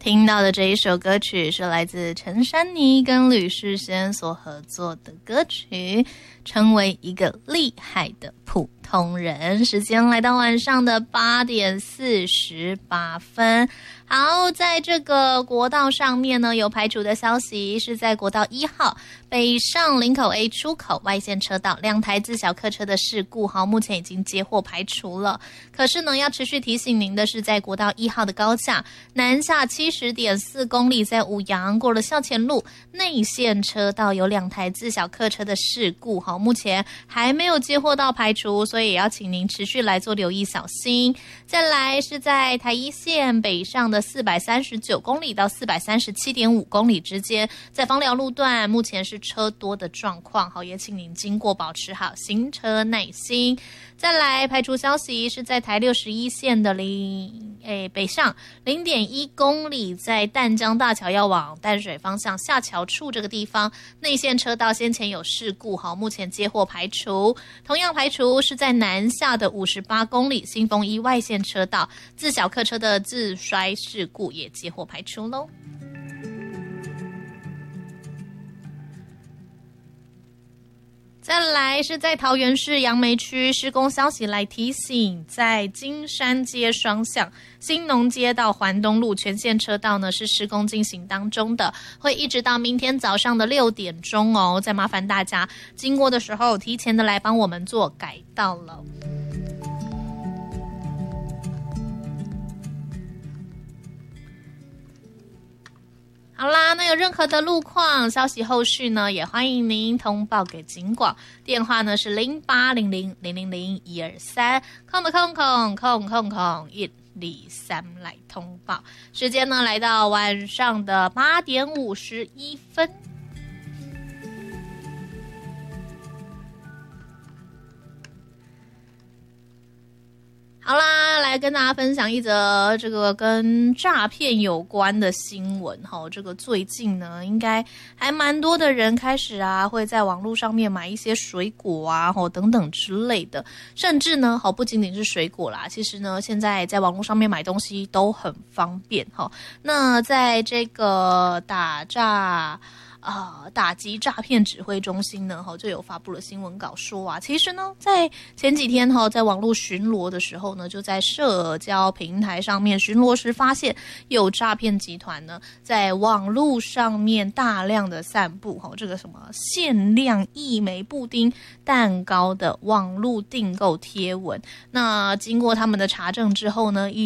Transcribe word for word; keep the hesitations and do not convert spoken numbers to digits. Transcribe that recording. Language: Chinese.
听到的这一首歌曲是来自陈珊妮跟吕世先所合作的歌曲《成为一个厉害的普通人》。时间来到晚上的八点四十八分。好，在这个国道上面呢，有排除的消息，是在国道一号北上林口 A 出口外线车道两台自小客车的事故，好，目前已经接获排除了。可是呢，要持续提醒您的是，在国道一号的高架南下七十点四公里，在五杨过了校前路内线车道有两台自小客车的事故，好，目前还没有接获到排除，所以也要请您持续来做留意，小心。再来是在台一线北上的四百三十九公里到四百三十七点五公里之间，在枋寮路段目前是车多的状况，好，也请您经过保持好行车耐心。再来排除消息是在台六十一线的零诶北上 零点一公里，在淡江大桥要往淡水方向下桥处这个地方内线车道先前有事故，好，目前接获排除。同样排除是在南下的五十八公里新丰一外线车道自小客车的自摔事故也接获排除咯。再来是在桃园市杨梅区施工消息来提醒，在金山街双向新农街到环东路全线车道呢是施工进行当中的，会一直到明天早上的六点钟哦。再麻烦大家经过的时候提前的来帮我们做改道了。好啦，那有任何的路况消息后续呢，也欢迎您通报给警广，电话呢是零八零零零零零一二三，空的空空空空空一二三来通报。时间呢来到晚上的八点五十一分。好啦，来跟大家分享一则这个跟诈骗有关的新闻哈。这个最近呢，应该还蛮多的人开始啊，会在网络上面买一些水果啊，吼等等之类的。甚至呢，好不仅仅是水果啦，其实呢，现在在网络上面买东西都很方便哈。那在这个打诈。呃，打击诈骗指挥中心呢，哈就有发布了新闻稿说啊，其实呢，在前几天哈，在网络巡逻的时候呢，就在社交平台上面巡逻时，发现有诈骗集团呢，在网络上面大量的散布哈这个什么限量一枚布丁蛋糕的网络订购贴文。那经过他们的查证之后呢，